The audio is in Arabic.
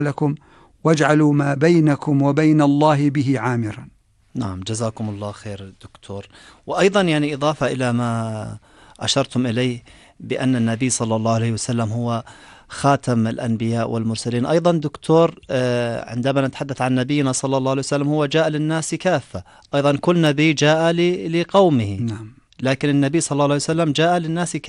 لكم واجعلوا ما بينكم وبين الله به عامرا. نعم، جزاكم الله خير دكتور. وأيضا يعني إضافة إلى ما أشرتم إليه بأن النبي صلى الله عليه وسلم هو خاتم الأنبياء والمرسلين، أيضا دكتور عندما نتحدث عن نبينا صلى الله عليه وسلم هو جاء للناس كافة، أيضا كل نبي جاء لقومه، نعم. لكن النبي صلى الله عليه وسلم جاء للناس